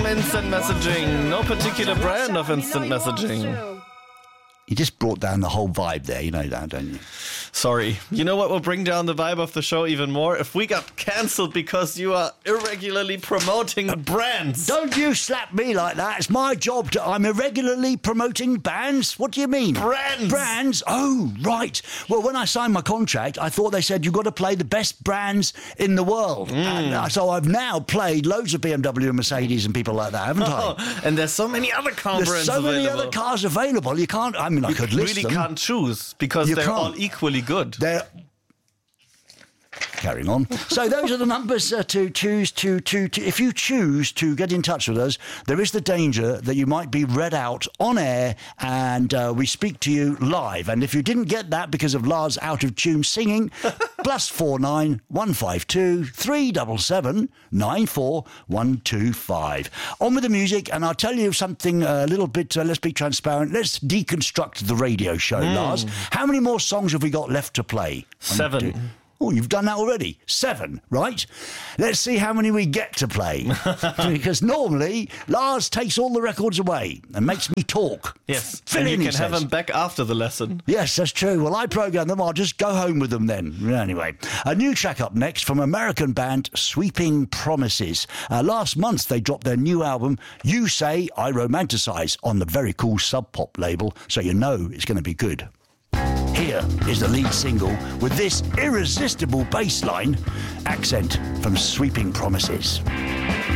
instant messaging. No particular brand of instant messaging. You just brought down the whole vibe there, you know that, don't you? Sorry. You know what will bring down the vibe of the show even more? If we got cancelled because you are irregularly promoting brands. Don't you slap me like that. It's my job I'm irregularly promoting bands. What do you mean? Brands. Brands? Oh, right. Well, when I signed my contract, I thought they said you've got to play the best brands in the world. And so I've now played loads of BMW and Mercedes and people like that, haven't I? And there's so many other car There's brands so many available. other cars available. You can't, I mean, I could list really them. can't choose because they're all equally good. Carrying on. So those are the numbers to choose to. If you choose to get in touch with us, there is the danger that you might be read out on air and we speak to you live. And if you didn't get that because of Lars out of tune singing, +49 152 377 94125. On with the music, and I'll tell you something a little bit. Let's be transparent. Let's deconstruct the radio show, Lars. How many more songs have we got left to play? 7. Oh, you've done that already. 7, right? Let's see how many we get to play. Because normally, Lars takes all the records away and makes me talk. Yes, Fill and in, you he can have says. them back after the lesson. Yes, that's true. Well, I program them. I'll just go home with them then. Anyway, a new track up next from American band Sweeping Promises. Last month, they dropped their new album, You Say I Romanticize, on the very cool Sub Pop label, so you know it's going to be good. Here is the lead single with this irresistible bass line, Accent from Sweeping Promises.